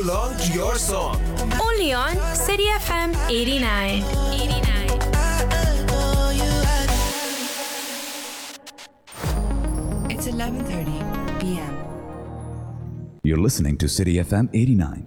along to your song. Only on City FM 89. It's 11:30 p.m. You're listening to City FM 89.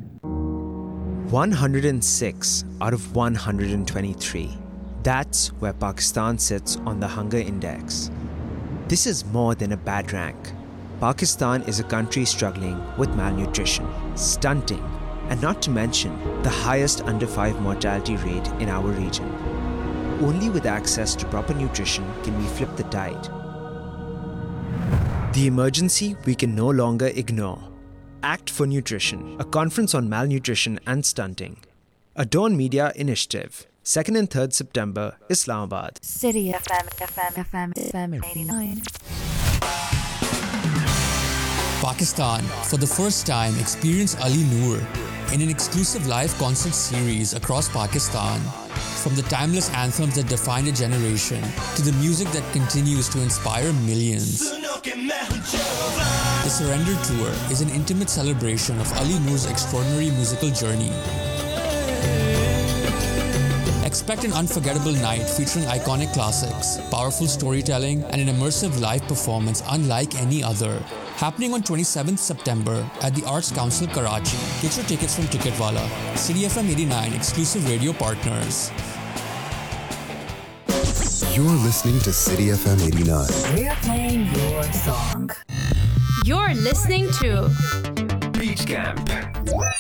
106 out of 123. That's where Pakistan sits on the hunger index. This is more than a bad rank. Pakistan is a country struggling with malnutrition, stunting, and not to mention the highest under 5 mortality rate in our region. Only with access to proper nutrition can we flip the tide. The emergency we can no longer ignore. Act for Nutrition, a conference on malnutrition and stunting. A Dawn Media initiative. 2nd and 3rd September, Islamabad. City FM 89. Pakistan, for the first time, experienced Ali Noor in an exclusive live concert series across Pakistan. From the timeless anthems that defined a generation to the music that continues to inspire millions. The Surrender Tour is an intimate celebration of Ali Noor's extraordinary musical journey. Expect an unforgettable night featuring iconic classics, powerful storytelling, and an immersive live performance unlike any other. Happening on 27th September at the Arts Council, Karachi. Get your tickets from Ticketwala. City FM 89 exclusive radio partners. You're listening to City FM 89. We're playing your song. You're listening to Beach Camp.